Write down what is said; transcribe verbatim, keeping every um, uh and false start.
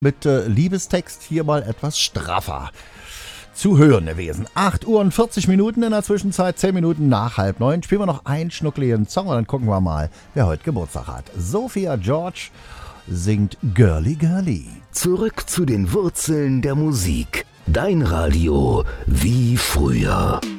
Mit äh, Liebestext hier mal etwas straffer zu hören gewesen. acht Uhr und vierzig Minuten in der Zwischenzeit, zehn Minuten nach halb neun. Spielen wir noch einen schnuckligen Song und dann gucken wir mal, wer heute Geburtstag hat. Sophia George singt Girly Girly. Zurück zu den Wurzeln der Musik. Dein Radio wie früher.